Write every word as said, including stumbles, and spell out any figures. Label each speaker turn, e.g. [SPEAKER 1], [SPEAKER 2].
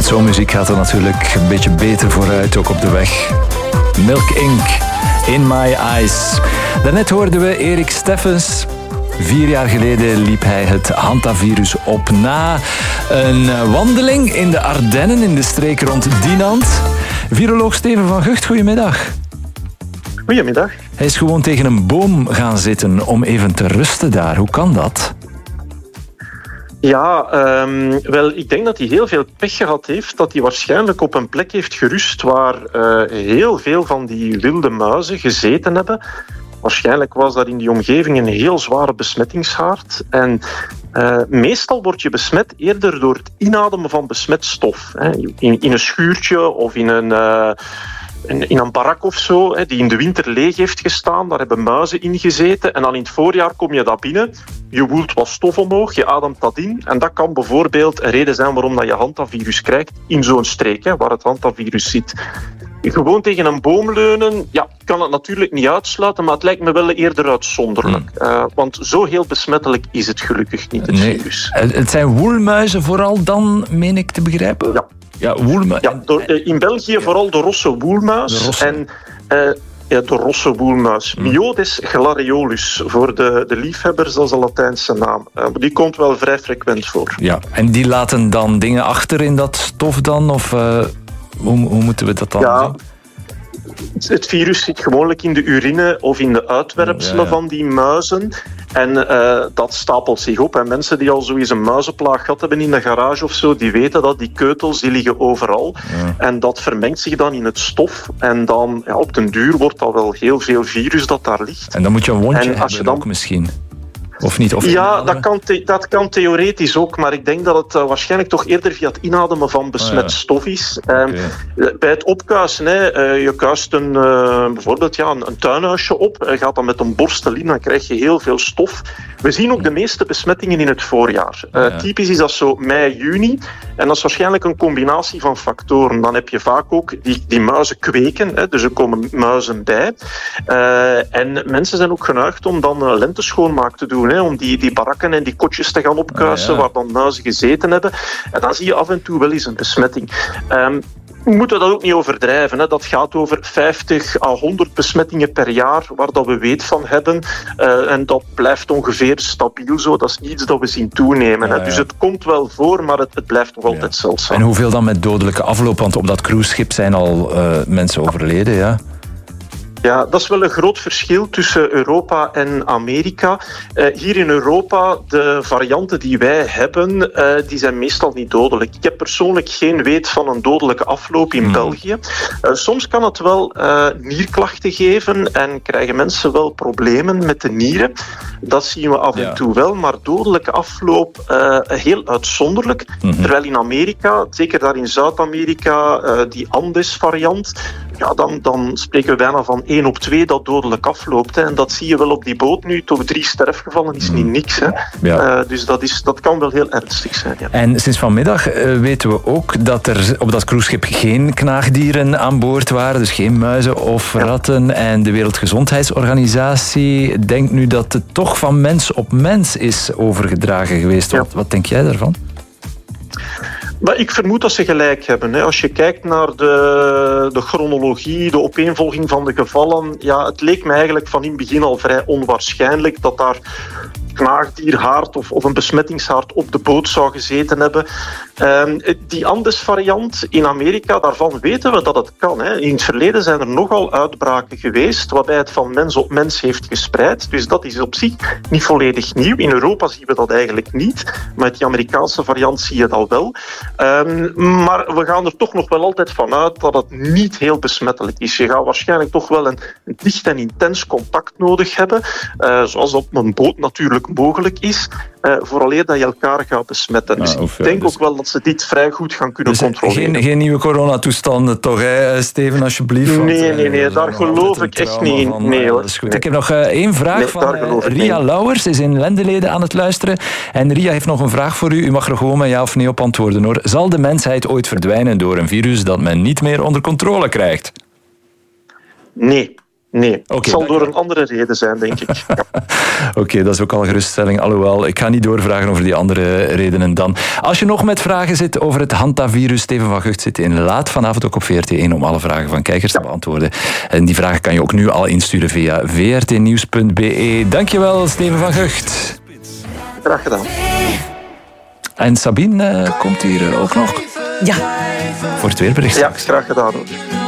[SPEAKER 1] Met zo'n muziek gaat het natuurlijk een beetje beter vooruit, ook op de weg. Milk Incorporated, In My Eyes. Daarnet hoorden we Erik Steffens. Vier jaar geleden liep hij het hantavirus op na een wandeling in de Ardennen, in de streek rond Dinant. Viroloog Steven van Gucht, goedemiddag.
[SPEAKER 2] Goedemiddag.
[SPEAKER 1] Hij is gewoon tegen een boom gaan zitten om even te rusten daar. Hoe kan dat?
[SPEAKER 2] Ja, um, wel, ik denk dat hij heel veel pech gehad heeft, dat hij waarschijnlijk op een plek heeft gerust waar uh, heel veel van die wilde muizen gezeten hebben. Waarschijnlijk was dat in die omgeving een heel zware besmettingshaard. En uh, meestal word je besmet eerder door het inademen van besmet stof. Hè. In, in een schuurtje of in een... Uh, In een barak of zo, die in de winter leeg heeft gestaan, daar hebben muizen in gezeten. En dan in het voorjaar kom je daar binnen, je woelt wat stof omhoog, je ademt dat in. En dat kan bijvoorbeeld een reden zijn waarom je hantavirus krijgt in zo'n streek, hè, waar het hantavirus zit. Gewoon tegen een boom leunen, ja, ik kan het natuurlijk niet uitsluiten, maar het lijkt me wel eerder uitzonderlijk. Mm. Uh, want zo heel besmettelijk is het gelukkig niet, het
[SPEAKER 1] nee.
[SPEAKER 2] virus.
[SPEAKER 1] Het zijn woelmuizen vooral dan, meen ik te begrijpen?
[SPEAKER 2] Ja.
[SPEAKER 1] Ja, woelmuis.
[SPEAKER 2] Ja, door, in België ja. vooral de rosse woelmuis.
[SPEAKER 1] De rosse.
[SPEAKER 2] En uh, ja, de rosse woelmuis. Mm. Myodes glareolus, voor de, de liefhebbers, dat is de Latijnse naam. Uh, die komt wel vrij frequent voor.
[SPEAKER 1] Ja, en die laten dan dingen achter in dat stof dan? Of uh, hoe, hoe moeten we dat dan
[SPEAKER 2] ja.
[SPEAKER 1] zien?
[SPEAKER 2] Het virus zit gewoonlijk in de urine of in de uitwerpselen ja, ja. van die muizen. En uh, dat stapelt zich op. En mensen die al zoiets een muizenplaag gehad hebben in de garage of zo, die weten dat die keutels die liggen overal. Ja. En dat vermengt zich dan in het stof. En dan ja, op den duur wordt dat wel heel veel virus dat daar ligt.
[SPEAKER 1] En dan moet je een wondje
[SPEAKER 2] en
[SPEAKER 1] hebben
[SPEAKER 2] als je dan...
[SPEAKER 1] ook misschien. Of niet? Of
[SPEAKER 2] ja, dat kan, the- dat kan theoretisch ook, maar ik denk dat het uh, waarschijnlijk toch eerder via het inademen van besmet oh ja. stof is. Um, okay. Bij het opkuisen, hè, uh, je kuist een, uh, bijvoorbeeld ja, een, een tuinhuisje op, uh, gaat dan met een borstel in, dan krijg je heel veel stof. We zien ook de meeste besmettingen in het voorjaar. Uh, ja. Typisch is dat zo mei, juni, en dat is waarschijnlijk een combinatie van factoren. Dan heb je vaak ook die, die muizen kweken, hè, dus er komen muizen bij. Uh, en mensen zijn ook geneigd om dan uh, lenteschoonmaak te doen. Hè, om die, die barakken en die kotjes te gaan opkuisen ah, ja. waar dan muizen gezeten hebben. En dan zie je af en toe wel eens een besmetting. Um, we moeten dat ook niet overdrijven. Hè. Dat gaat over vijftig à honderd besmettingen per jaar, waar dat we weet van hebben. Uh, en dat blijft ongeveer stabiel zo. Dat is niet iets dat we zien toenemen. Hè. Ja, ja. Dus het komt wel voor, maar het, het blijft nog altijd ja. zeldzaam.
[SPEAKER 1] En hoeveel dan met dodelijke afloop? Want op dat cruiseschip zijn al uh, mensen overleden, ja?
[SPEAKER 2] Ja, dat is wel een groot verschil tussen Europa en Amerika. Uh, hier in Europa, de varianten die wij hebben, uh, die zijn meestal niet dodelijk. Ik heb persoonlijk geen weet van een dodelijke afloop in mm. België. Uh, soms kan het wel uh, nierklachten geven en krijgen mensen wel problemen met de nieren. Dat zien we af en ja. toe wel, maar dodelijke afloop uh, heel uitzonderlijk. Mm-hmm. Terwijl in Amerika, zeker daar in Zuid-Amerika, uh, die Andes-variant, ja, dan, dan spreken we bijna van één op twee dat dodelijk afloopt. Hè. En dat zie je wel op die boot nu. Toch drie sterfgevallen is niet niks. Hè. Ja. Uh, dus dat, is, dat kan wel heel ernstig zijn. Ja.
[SPEAKER 1] En sinds vanmiddag uh, weten we ook dat er op dat cruiseschip geen knaagdieren aan boord waren. Dus geen muizen of ja. ratten. En de Wereldgezondheidsorganisatie denkt nu dat het toch van mens op mens is overgedragen geweest. Ja. Wat, wat denk jij daarvan?
[SPEAKER 2] Maar ik vermoed dat ze gelijk hebben. Hè. Als je kijkt naar de, de chronologie, de opeenvolging van de gevallen, ja, het leek me eigenlijk van in het begin al vrij onwaarschijnlijk dat daar knaagdierhaard of, of een besmettingshaard op de boot zou gezeten hebben. Um, die Andes-variant in Amerika, daarvan weten we dat het kan. Hè. In het verleden zijn er nogal uitbraken geweest waarbij het van mens op mens heeft gespreid. Dus dat is op zich niet volledig nieuw. In Europa zien we dat eigenlijk niet. Maar met die Amerikaanse variant zie je dat wel. Um, maar we gaan er toch nog wel altijd van uit dat het niet heel besmettelijk is. Je gaat waarschijnlijk toch wel een, een dicht en intens contact nodig hebben. Uh, zoals dat op een boot natuurlijk mogelijk is, uh, vooraleer dat je elkaar gaat besmetten. Dus nou, ik denk dus ook wel dat ze dit vrij goed gaan kunnen dus controleren.
[SPEAKER 1] Geen, geen nieuwe coronatoestanden toch, hè, Steven, alsjeblieft? Want,
[SPEAKER 2] nee, nee, nee, daar geloof ik echt niet in.
[SPEAKER 1] Van,
[SPEAKER 2] nee, hoor.
[SPEAKER 1] Dat is goed. Nee. Ik heb nog uh, één vraag nee, van uh, Ria niet. Lauwers, is in Lendeleden aan het luisteren. En Ria heeft nog een vraag voor u. U mag er gewoon met ja of nee op antwoorden, hoor. Zal de mensheid ooit verdwijnen door een virus dat men niet meer onder controle krijgt?
[SPEAKER 2] Nee. Nee, okay, het zal door een andere reden zijn, denk ik. Ja.
[SPEAKER 1] Oké, okay, dat is ook al een geruststelling. Alhoewel, ik ga niet doorvragen over die andere redenen dan. Als je nog met vragen zit over het hantavirus, Steven van Gucht zit in Laat vanavond ook op V R T één om alle vragen van kijkers ja. te beantwoorden. En die vragen kan je ook nu al insturen via v r t nieuws punt b e. Dankjewel, Steven van Gucht.
[SPEAKER 2] Graag gedaan.
[SPEAKER 1] En Sabine uh, komt hier uh, ook nog.
[SPEAKER 3] Ja.
[SPEAKER 1] Voor het weerbericht.
[SPEAKER 2] Ja, graag gedaan hoor.